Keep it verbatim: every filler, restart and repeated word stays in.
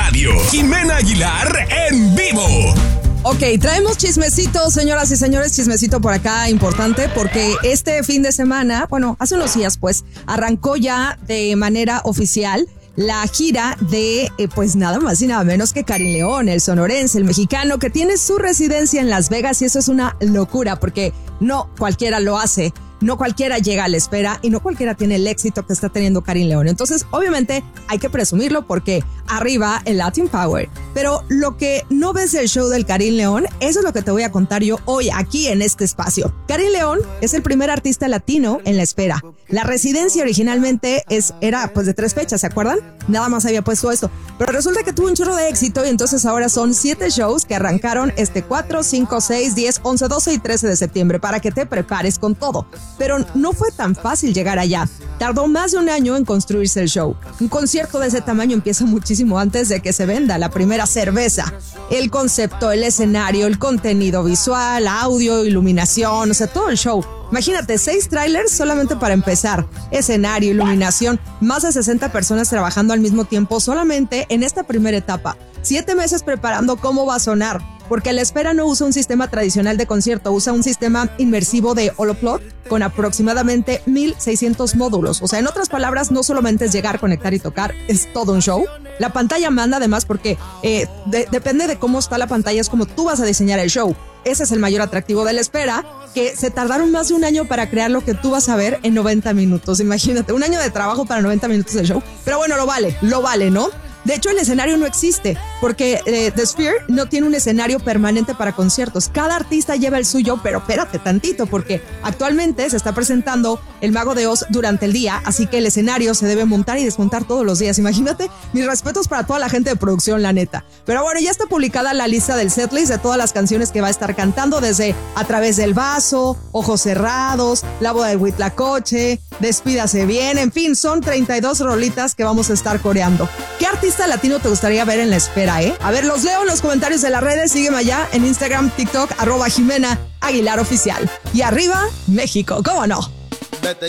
radio. Jimena Aguilar en vivo. Ok, traemos chismecito, señoras y señores, chismecito por acá importante porque este fin de semana, bueno, hace unos días pues, arrancó ya de manera oficial la gira de, eh, pues nada más y nada menos que Karim León, el sonorense, el mexicano que tiene su residencia en Las Vegas, y eso es una locura porque no cualquiera lo hace. No cualquiera llega a la espera y no cualquiera tiene el éxito que está teniendo Karim León. Entonces, obviamente, hay que presumirlo porque arriba el Latin Power. Pero lo que no ves del show del Karim León, eso es lo que te voy a contar yo hoy aquí en este espacio. Karim León es el primer artista latino en la espera. La residencia originalmente es, era pues de tres fechas, ¿se acuerdan? Nada más había puesto esto. Pero resulta que tuvo un chorro de éxito y entonces ahora son siete shows que arrancaron este cuatro, cinco, seis, diez, once, doce y trece de septiembre para que te prepares con todo. Pero no fue tan fácil llegar allá. Tardó más de un año en construirse el show. Un concierto de ese tamaño empieza muchísimo antes de que se venda la primera cerveza. El concepto, el escenario, el contenido visual, audio, iluminación, o sea, todo el show. Imagínate, seis trailers solamente para empezar. Escenario, iluminación, más de sesenta personas trabajando al mismo tiempo solamente en esta primera etapa. Siete meses preparando cómo va a sonar. Porque la espera no usa un sistema tradicional de concierto, usa un sistema inmersivo de holoplot con aproximadamente mil seiscientos módulos. O sea, en otras palabras, no solamente es llegar, conectar y tocar, es todo un show. La pantalla manda además porque eh, de, depende de cómo está la pantalla, es como tú vas a diseñar el show. Ese es el mayor atractivo de la espera, que se tardaron más de un año para crear lo que tú vas a ver en noventa minutos. Imagínate, un año de trabajo para noventa minutos de show. Pero bueno, lo vale, lo vale, ¿no? De hecho, el escenario no existe porque eh, The Sphere no tiene un escenario permanente para conciertos. Cada artista lleva el suyo, pero espérate tantito porque actualmente se está presentando El Mago de Oz durante el día, así que el escenario se debe montar y desmontar todos los días. Imagínate, mis respetos para toda la gente de producción, la neta. Pero bueno, ya está publicada la lista del setlist de todas las canciones que va a estar cantando, desde A Través del Vaso, Ojos Cerrados, La Boda de Huitlacoche, Despídase Bien, en fin, son treinta y dos rolitas que vamos a estar coreando. ¿Qué artista latino te gustaría ver en la espera, eh? A ver, los leo en los comentarios de las redes. Sígueme allá en Instagram, TikTok, arroba Jimena Aguilar Oficial. Y arriba, México, ¿cómo no?